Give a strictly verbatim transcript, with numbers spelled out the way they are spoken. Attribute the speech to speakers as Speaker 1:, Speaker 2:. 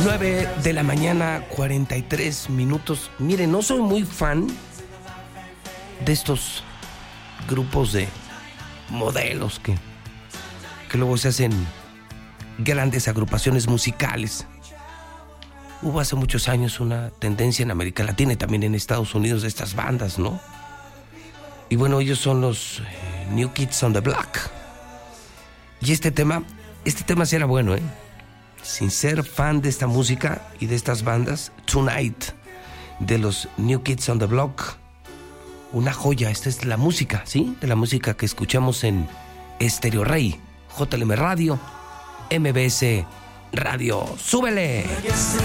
Speaker 1: nueve de la mañana, cuarenta y tres minutos. Miren, no soy muy fan de estos grupos de modelos que, que luego se hacen grandes agrupaciones musicales. Hubo hace muchos años una tendencia en América Latina y también en Estados Unidos de estas bandas, ¿no? Y bueno, ellos son los eh, New Kids on the Block. Y este tema, este tema sí era bueno, ¿eh? Sin ser fan de esta música y de estas bandas, Tonight, de los New Kids on the Block, una joya. Esta es la música, ¿sí? De la música que escuchamos en Estéreo Rey, J L M Radio, M B S Radio. ¡Súbele!